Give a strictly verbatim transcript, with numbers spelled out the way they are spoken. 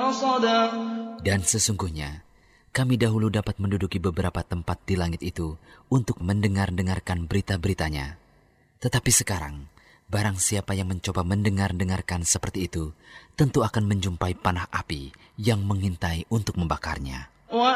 رصدا Dan sesungguhnya kami dahulu dapat menduduki beberapa tempat di langit itu untuk mendengar-dengarkan berita-beritanya. Tetapi sekarang, barang siapa yang mencoba mendengar-dengarkan seperti itu, tentu akan menjumpai panah api yang mengintai untuk membakarnya.